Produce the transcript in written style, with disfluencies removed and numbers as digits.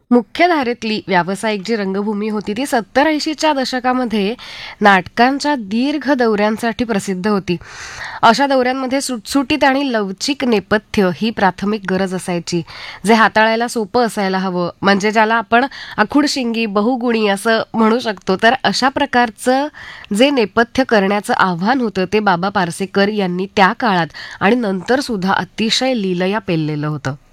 मुख्यधारेतली व्यावसायिक जी रंगभूमी होती ती 70-80च्या दशकामध्ये नाटकांच्या दीर्घ दौऱ्यांसाठी प्रसिद्ध होती. अशा दौऱ्यांमध्ये सुटसुटीत आणि लवचिक नेपथ्य ही प्राथमिक गरज असायची, जे हाताळायला सोपं असायला हवं, म्हणजे ज्याला आपण आखुडशिंगी बहुगुणी असं म्हणू शकतो. तर अशा प्रकारचं जे नेपथ्य करण्याचं आव्हान होतं ते बाबा पार्सेकर यांनी त्या काळात आणि नंतर सुद्धा अतिशय लीलया पेललेलं होतं.